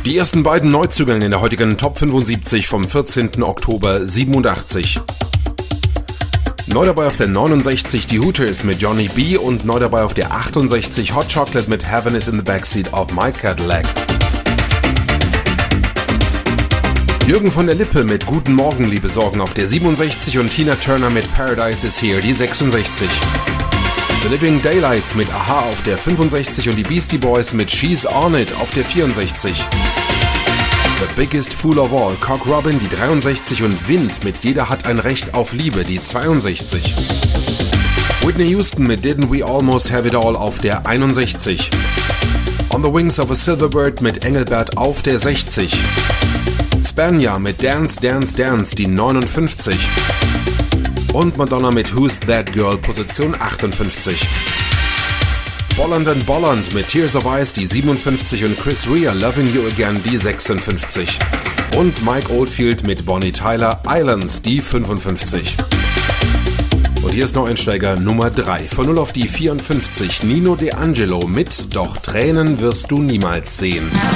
Die ersten beiden Neuzugänge in der heutigen Top 75 vom 14. Oktober 87. Neu dabei auf der 69 die Hooters mit Johnny B und neu dabei auf der 68 Hot Chocolate mit Heaven is in the Backseat of My Cadillac. Jürgen von der Lippe mit Guten Morgen, liebe Sorgen auf der 67 und Tina Turner mit Paradise is Here, die 66. The Living Daylights mit Aha auf der 65 und die Beastie Boys mit She's On It auf der 64. The Biggest Fool of All, Cock Robin, die 63 und Wind mit Jeder hat ein Recht auf Liebe, die 62. Whitney Houston mit Didn't We Almost Have It All auf der 61. On the Wings of a Silverbird mit Engelbert auf der 60. Spania mit Dance, Dance, Dance, die 59. Und Madonna mit Who's That Girl, Position 58. Bolland & Bolland mit Tears of Ice, die 57 und Chris Rea, Loving You Again, die 56. Und Mike Oldfield mit Bonnie Tyler, Islands, die 55. Und hier ist Neueinsteiger Nummer 3, von 0 auf die 54, Nino De Angelo mit Doch Tränen wirst du niemals sehen.